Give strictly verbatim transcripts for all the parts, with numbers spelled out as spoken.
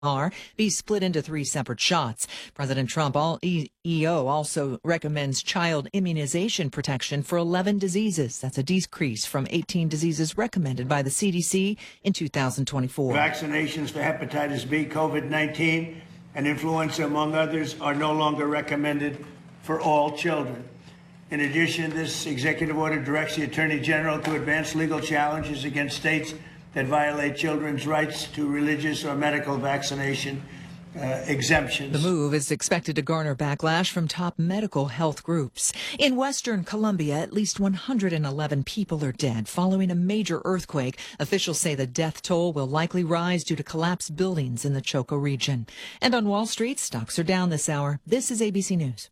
are be split into three separate shots. President Trump all E O also recommends child immunization protection for eleven diseases. That's a decrease from eighteen diseases recommended by the C D C in two thousand twenty-four. Vaccinations for hepatitis B, COVID nineteen, and influenza, among others, are no longer recommended for all children. In addition, this executive order directs the Attorney General to advance legal challenges against states that violate children's rights to religious or medical vaccination uh, exemptions. The move is expected to garner backlash from top medical health groups. In western Colombia, at least one hundred eleven people are dead following a major earthquake. Officials say the death toll will likely rise due to collapsed buildings in the Choco region. And on Wall Street, stocks are down this hour. This is A B C News.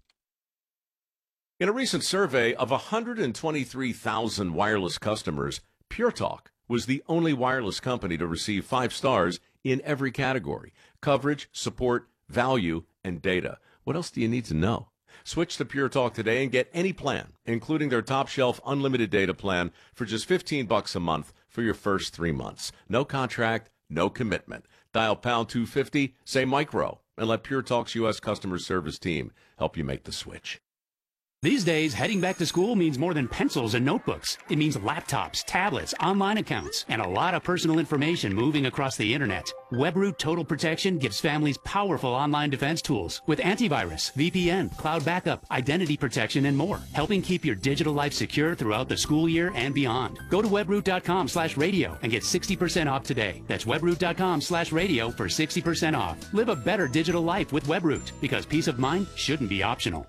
In a recent survey of one hundred twenty-three thousand wireless customers, Pure Talk was the only wireless company to receive five stars in every category: coverage, support, value, and data. What else do you need to know? Switch to Pure Talk today and get any plan, including their top shelf unlimited data plan, for just fifteen bucks a month for your first three months. No contract, no commitment. Dial pound two fifty, say micro, and let Pure Talk's U S customer service team help you make the switch. These days, heading back to school means more than pencils and notebooks. It means laptops, tablets, online accounts, and a lot of personal information moving across the internet. WebRoot Total Protection gives families powerful online defense tools with antivirus, V P N, cloud backup, identity protection, and more, helping keep your digital life secure throughout the school year and beyond. Go to webroot.com slash radio and get sixty percent off today. That's webroot.com slash radio for sixty percent off. Live a better digital life with WebRoot, because peace of mind shouldn't be optional.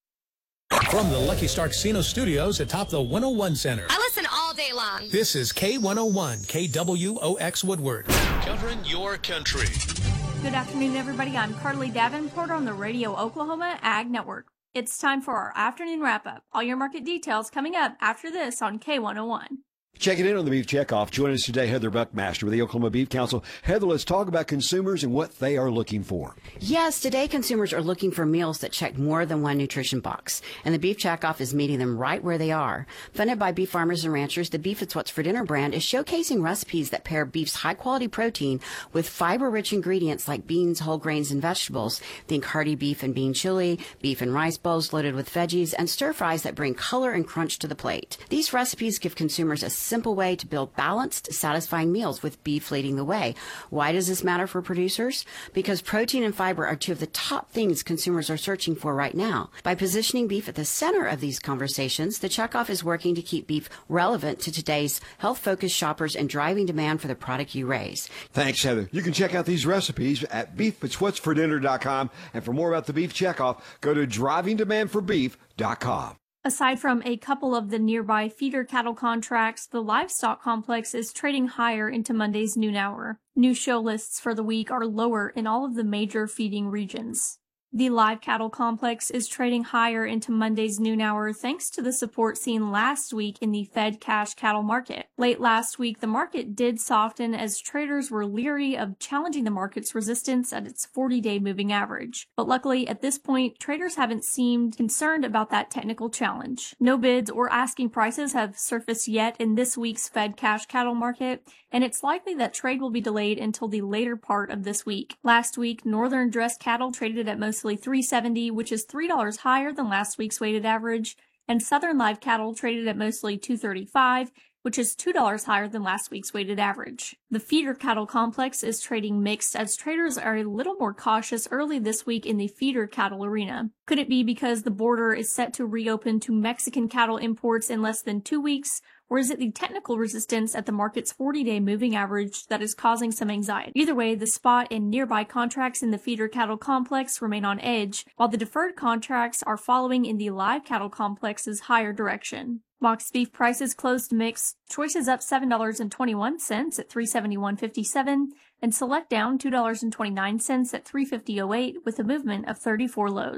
From the Lucky Star Casino Studios atop the one oh one Center. I listen all day long. This is K one oh one, K W O X Woodward. Covering your country. Good afternoon, everybody. I'm Carly Davenport on the Radio Oklahoma Ag Network. It's time for our afternoon wrap-up. All your market details coming up after this on K one oh one. Checking in on the Beef Checkoff. Joining us today, Heather Buckmaster with the Oklahoma Beef Council. Heather, let's talk about consumers and what they are looking for. Yes, today consumers are looking for meals that check more than one nutrition box, and the Beef Checkoff is meeting them right where they are. Funded by beef farmers and ranchers, the Beef It's What's for Dinner brand is showcasing recipes that pair beef's high-quality protein with fiber-rich ingredients like beans, whole grains, and vegetables. Think hearty beef and bean chili, beef and rice bowls loaded with veggies, and stir-fries that bring color and crunch to the plate. These recipes give consumers a simple way to build balanced, satisfying meals with beef leading the way. Why does this matter for producers? Because protein and fiber are two of the top things consumers are searching for right now. By positioning beef at the center of these conversations, the Checkoff is working to keep beef relevant to today's health-focused shoppers and driving demand for the product you raise. Thanks, Heather. You can check out these recipes at beef it's what's for dinner dot com. And for more about the Beef Checkoff, go to driving demand for beef dot com. Aside from a couple of the nearby feeder cattle contracts, the livestock complex is trading higher into Monday's noon hour. New show lists for the week are lower in all of the major feeding regions. The live cattle complex is trading higher into Monday's noon hour thanks to the support seen last week in the Fed cash cattle market. Late last week, the market did soften as traders were leery of challenging the market's resistance at its forty-day moving average. But luckily, at this point, traders haven't seemed concerned about that technical challenge. No bids or asking prices have surfaced yet in this week's Fed cash cattle market, and it's likely that trade will be delayed until the later part of this week. Last week, northern dressed cattle traded at mostly three seventy, which is three dollars higher than last week's weighted average, and southern live cattle traded at mostly two thirty-five, which is two dollars higher than last week's weighted average. The feeder cattle complex is trading mixed as traders are a little more cautious early this week in the feeder cattle arena. Could it be because the border is set to reopen to Mexican cattle imports in less than two weeks? Or is it the technical resistance at the market's forty-day moving average that is causing some anxiety? Either way, the spot and nearby contracts in the feeder cattle complex remain on edge, while the deferred contracts are following in the live cattle complex's higher direction. Boxed beef prices closed mixed, choices up seven dollars and twenty-one cents at three seventy-one fifty-seven, and select down two dollars and twenty-nine cents at three fifty oh eight with a movement of thirty-four loads.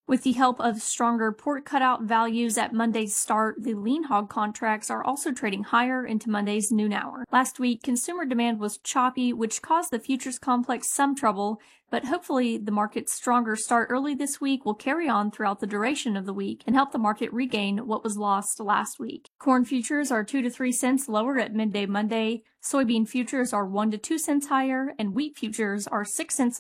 With the help of stronger pork cutout values at Monday's start, the lean hog contracts are also trading higher into Monday's noon hour. Last week, consumer demand was choppy, which caused the futures complex some trouble, but hopefully the market's stronger start early this week will carry on throughout the duration of the week and help the market regain what was lost last week. Corn futures are two to three cents lower at midday Monday. Soybean futures are one to two cents higher, and wheat futures are six cents